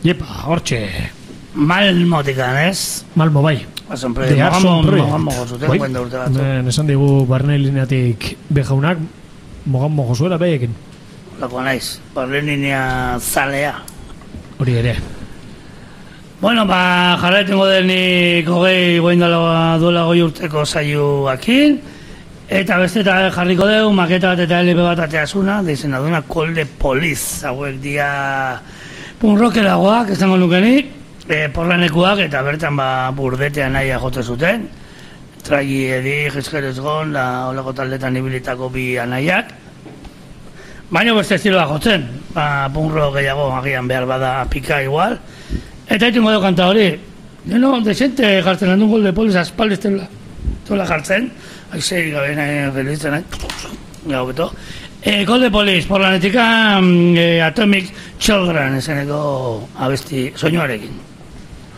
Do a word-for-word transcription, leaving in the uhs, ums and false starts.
Iepa, hortxe. Malmotikan, ez? Malmo, bai. Asompre, De asompre. mogammo gozuten, Bai. kuenta urte batzu. Nesan digu barne lineatik bejaunak, mogammo gozuela behiekin. Lako naiz, barne linea zalea. Hori ere. Bueno, ba, jarraitengo denik hogei goindala duela goi urteko saioakin, eta beste eta jarriko deu, maketa bat eta L P bat ateazuna, deizena duena Kolde Poliz, hauek dia punrokeragoak, esango nukeni, e, porlanekuak, eta bertan ba, burdetean nahia jote zuten, Tragi edi, Jeskeres gon, la olako taldetan ibilitako bi anaiak, baina beste estiloa jotzen, ba, punro gehiago agian behar bada pika igual, eta itungo deu kanta hori, no, desente jartzen handun Kolde Poliz aspaldi estela, tola jartzen, aizei gabe nahi felitzen, nahi, gau beto. E, Kolde Poliz, por la netika, e, Atomic Children, eseneko abesti soinuarekin.